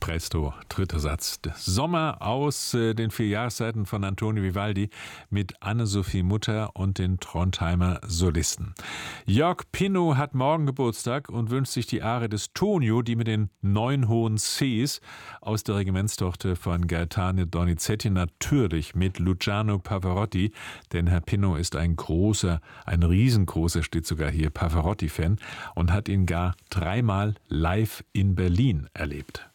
Presto, dritter Satz. Der Sommer aus den 4 Jahreszeiten von Antonio Vivaldi mit Anne-Sophie Mutter und den Trondheimer Solisten. Jörg Pinnow hat morgen Geburtstag und wünscht sich die Arie des Tonio, die mit den 9 hohen Cs aus der Regimentstochter von Gaetano Donizetti, natürlich mit Luciano Pavarotti, denn Herr Pinnow ist ein riesengroßer, steht sogar hier, Pavarotti-Fan und hat ihn gar 3-mal live in Berlin erlebt.